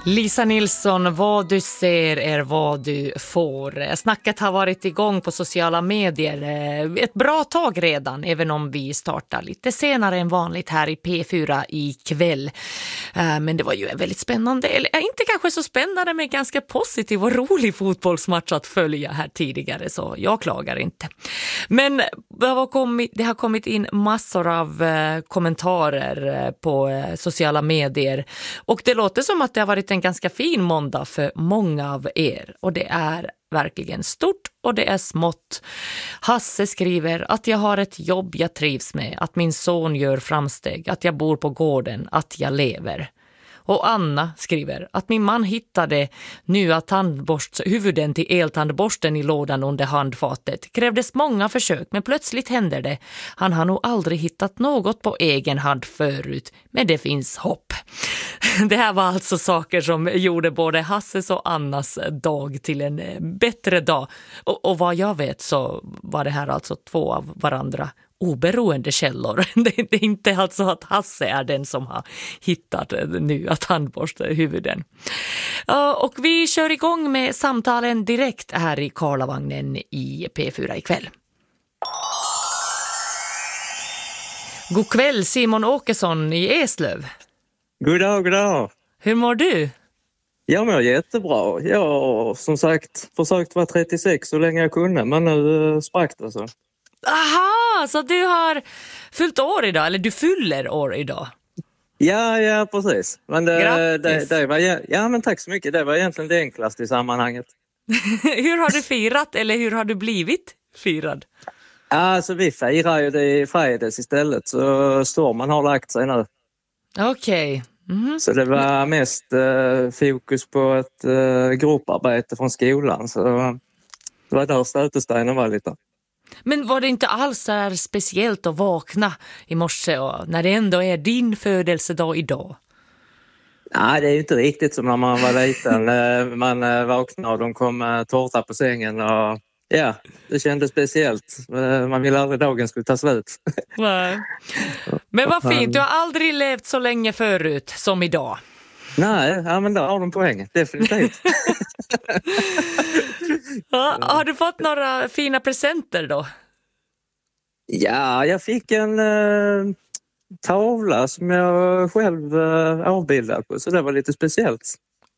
Lisa Nilsson, vad du ser är vad du får. Snacket har varit igång på sociala medier ett bra tag redan, även om vi startar lite senare än vanligt här i P4 ikväll. Men det var ju en väldigt spännande, eller inte kanske så spännande, men ganska positiv och rolig fotbollsmatch att följa här tidigare, så jag klagar inte. Men det har kommit in massor av kommentarer på sociala medier, och det låter som att det har varit en ganska fin måndag för många av er, och det är verkligen stort och det är smått. Hasse skriver att jag har ett jobb jag trivs med, att min son gör framsteg, att jag bor på gården, att jag lever. Och Anna skriver att min man hittade nya huvuden till eltandborsten i lådan under handfatet. Krävdes många försök, men plötsligt händer det. Han har nog aldrig hittat något på egen hand förut, men det finns hopp. Det här var alltså saker som gjorde både Hasses och Annas dag till en bättre dag. Och vad jag vet så var det här alltså två av varandra oberoende källor. Det är inte alltså att Hasse är den som har hittat nya tandborsthuvuden. Och vi kör igång med samtalen direkt här i Karlavagnen i P4 ikväll. God kväll, Simon Åkesson i Eslöv. God dag, god dag. Hur mår du? Jag mår jättebra. Jag har som sagt försökt vara 36 så länge jag kunde, men nu sprack det så. Aha, så du har fyllt år idag, eller du fyller år idag? Ja, precis. Men det var, ja, men tack så mycket. Det var egentligen det enklaste i sammanhanget. Hur har du firat, eller hur har du blivit firad? Alltså vi firar ju det i fredags istället, så stormen har lagt sig nu. Okej. Mm. Så det var mest fokus på ett grupparbete från skolan, så det var där stötestenen var lite. Men var det inte alls så här speciellt att vakna i morse och när det ändå är din födelsedag idag? Nej, det är ju inte riktigt som när man var liten. Man vaknade och de kom tårta på sängen och ja, det kändes speciellt. Man ville aldrig dagen skulle ta slut. Nej. Men vad fint, du har aldrig levt så länge förut som idag. Nej, ja, men där har de poäng, definitivt. Ja, har du fått några fina presenter då? Ja, jag fick en tavla som jag själv avbildade på, så det var lite speciellt.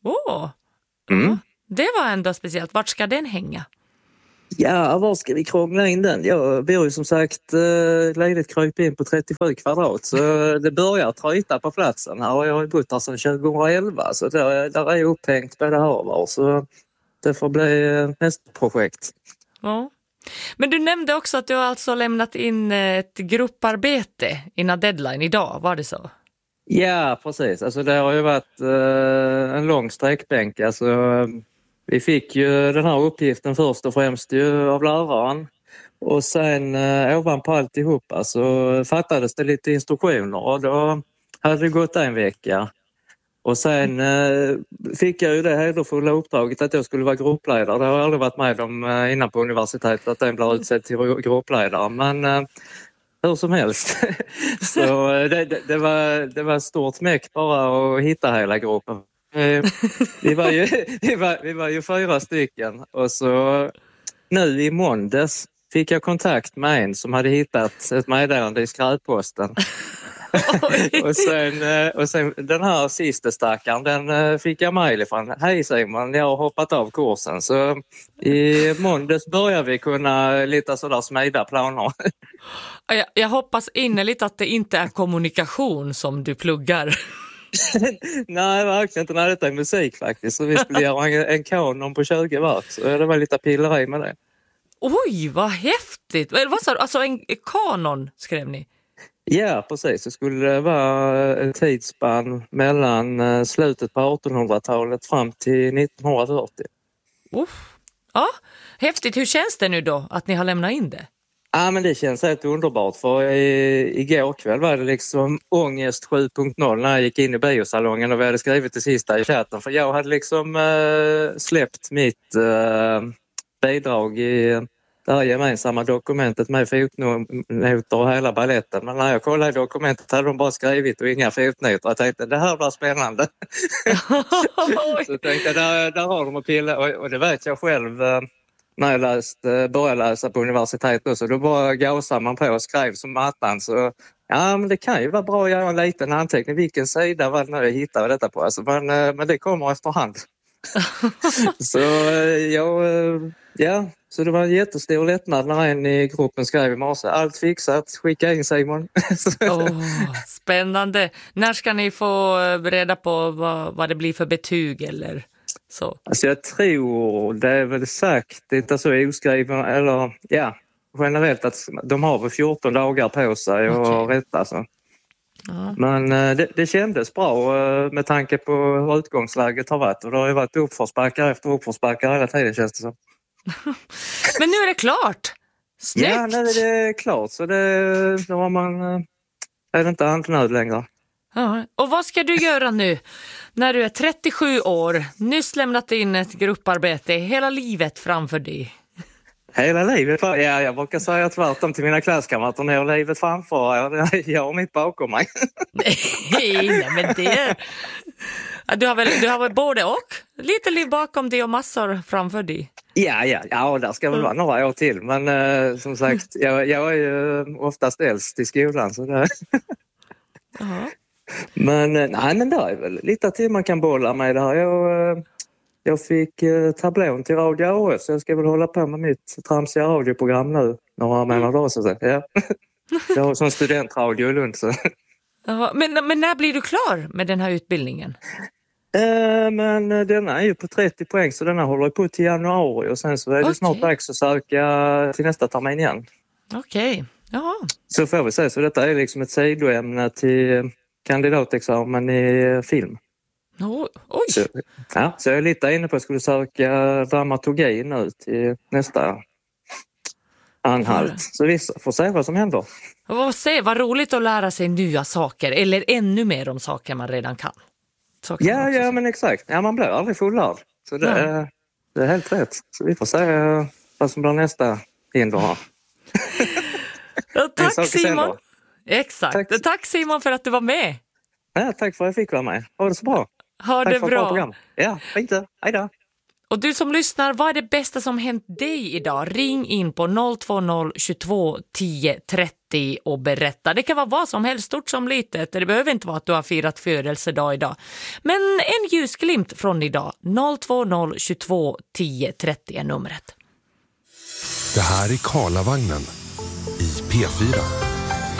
Det var ändå speciellt. Vart ska den hänga? Ja, var ska vi krångla in den? Jag bor ju som sagt ledigt kryp in på 37 kvadrat, så det börjar tryta på platsen här, och jag har bott här sedan 2011, så där är jag upphängt på det här var, så det får bli nästa projekt. Ja. Men du nämnde också att du har alltså lämnat in ett grupparbete innan deadline idag, var det så? Ja, precis. Alltså det har ju varit en lång sträckbänk. Alltså, vi fick ju den här uppgiften först och främst ju av läraren, och sen ovanpå alltihopa så fattades det lite instruktioner, och då hade det gått en vecka. Och sen fick jag ju det hederfulla uppdraget att jag skulle vara gruppledare. Det har jag aldrig varit med om innan på universitetet, att den blir utsedd till gruppledare. Men hur som helst. Så det var stort mäck bara att hitta hela gruppen. Vi var ju 4 stycken, och så nu i måndags fick jag kontakt med en som hade hittat ett meddelande i skräpposten. och sen den här sista stackaren, den fick jag mejl ifrån. Hej Simon, jag har hoppat av kursen, så i måndags börjar vi kunna lite sådär smida planer. Jag hoppas innerligt att det inte är kommunikation som du pluggar. Nej, verkligen inte. Nej, detta är musik faktiskt, så vi skulle göra en kanon på 20 verk, så det var lite pilleri med det. Oj, vad häftigt! Vad sa du? Alltså en kanon skrev ni? Ja, precis. Det skulle vara ett tidsspann mellan slutet på 1800-talet fram till 1940. Ja, häftigt. Hur känns det nu då att ni har lämnat in det? Ja, men det känns helt underbart, för igår kväll var det liksom ångest 7.0 när jag gick in i biosalongen och vi hade skrivit det sista i chatten, för jag hade liksom släppt mitt bidrag i det här gemensamma dokumentet med fotnoter och hela balletten. Men när jag kollade dokumentet hade de bara skrivit och inga fotnoter. Jag tänkte, det här blir spännande. Så jag tänkte, där har de att pilla. Och det vet jag själv när jag började läsa på universitetet. Så då bara gasade man på och skrev som mattan. Så ja, men det kan ju vara bra att göra en liten anteckning. Vilken sida var det när jag hittade detta på? Alltså, men det kommer efterhand. Så så det var en jättestor lättnad när en i gruppen skrev i morse. Allt fixat, skicka in Simon. Spännande. När ska ni få reda på vad det blir för betyg eller så? Alltså jag tror, det är väl sagt, inte så oskriven, eller generellt att de har väl 14 dagar på sig att rätta så. Ja. Men det kändes bra med tanke på hur utgångsläget har varit. Och det har ju varit uppförsbackar efter uppförsbackar hela tiden, känns det så. Men nu är det klart! Snyggt! Ja, nu är det klart. Så då är det inte antnöd längre. Ja. Och vad ska du göra nu när du är 37 år, nyss lämnat in ett grupparbete, hela livet framför dig? Hela livet? Ja, jag brukar säga tvärtom till mina klasskamrater. När jag har livet framför, jag har mitt bakom mig. Nej, men det... Du har väl både och? Lite liv bakom dig och massor framför dig. Ja, där ska väl vara några år till. Men som sagt, jag är ju oftast äldst i skolan. Så det... Men nej, men det är väl lite till man kan bolla med det här. Jag fick tablån till Radio AF, så jag ska väl hålla på med mitt tramsiga radioprogram nu. Några månader då, så att säga. Ja. Jag har som studentradio i Lund. Så. Men när blir du klar med den här utbildningen? Men den är ju på 30 poäng, så den håller på till januari. Och sen så är det snart dags att söka till nästa termin igen. Okej. Jaha. Så får vi se. Så detta är liksom ett sidoämne till kandidatexamen i film. Oj. Så jag är lite inne på att jag skulle söka dramaturgi nu till nästa anhalt. Så vi får se vad som händer. Vad roligt att lära sig nya saker, eller ännu mer om saker man redan kan. Ja, men exakt. Ja, man blir aldrig fullärd. Så det är helt rätt. Så vi får se vad som blir nästa hinder. Tack Simon. Exakt. Tack Simon för att du var med. Ja, tack för att jag fick vara med. Ha det så bra. Ha det bra. Ja, fint. Hej då. Och du som lyssnar, vad är det bästa som hänt dig idag? Ring in på 020 22 10 30 och berätta. Det kan vara vad som helst, stort som litet. Det behöver inte vara att du har firat födelsedag idag. Men en ljusglimt från idag. 020 22 10 30 är numret. Det här är Karlavagnen i P4.